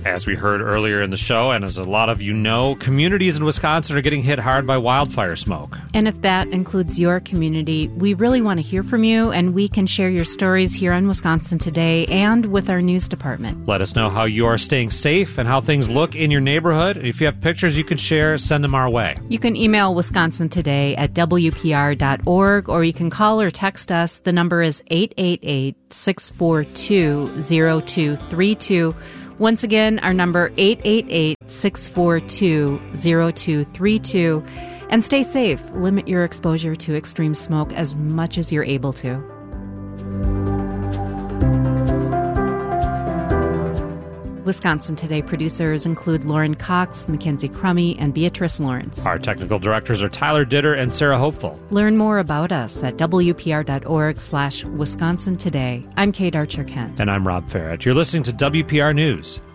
As we heard earlier in the show, and as a lot of you know, communities in Wisconsin are getting hit hard by wildfire smoke. And if that includes your community, we really want to hear from you, and we can share your stories here on Wisconsin Today and with our news department. Let us know how you are staying safe and how things look in your neighborhood. If you have pictures you can share, send them our way. You can email Wisconsin Today at WPR.org, or you can call or text us. The number is 888-642-0232. Once again, our number 888-642-0232. And stay safe. Limit your exposure to extreme smoke as much as you're able to. Wisconsin Today producers include Lauren Cox, Mackenzie Crummy, and Beatrice Lawrence. Our technical directors are Tyler Ditter and Sarah Hopeful. Learn more about us at WPR.org/Wisconsin Today. I'm Kate Archer-Kent. And I'm Rob Farrett. You're listening to WPR News.